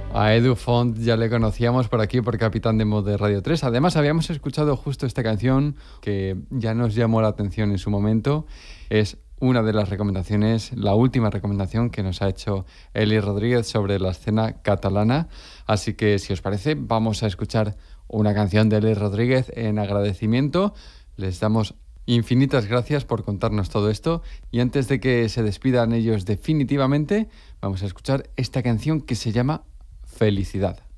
A Edu Font ya le conocíamos por aquí, por Capitán de Mod de Radio 3. Además, habíamos escuchado justo esta canción que ya nos llamó la atención en su momento. Es una de las recomendaciones, la última recomendación que nos ha hecho Eli Rodríguez sobre la escena catalana. Así que, si os parece, vamos a escuchar una canción de Eli Rodríguez en agradecimiento. Les damos infinitas gracias por contarnos todo esto. Y antes de que se despidan ellos definitivamente, vamos a escuchar esta canción que se llama Felicidad.